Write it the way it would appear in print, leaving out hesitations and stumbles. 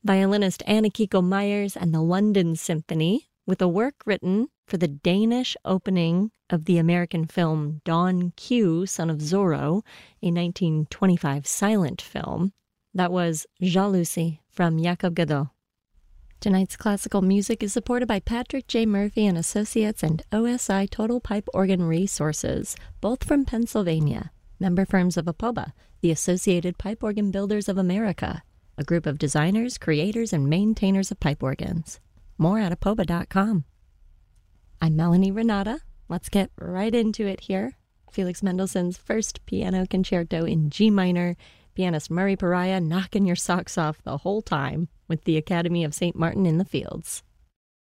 violinist Anna-Kiko Myers and the London Symphony, with a work written for the Danish opening of the American film Don Q, Son of Zorro, a 1925 silent film. That was Jalousie from Jacob Godot. Tonight's classical music is supported by Patrick J. Murphy and Associates and OSI Total Pipe Organ Resources, both from Pennsylvania. Member firms of APOBA, the Associated Pipe Organ Builders of America, a group of designers, creators, and maintainers of pipe organs. More at apoba.com. I'm Melanie Renata. Let's get right into it here. Felix Mendelssohn's First Piano Concerto in G minor, pianist Murray Pariah knocking your socks off the whole time with the Academy of St. Martin in the Fields.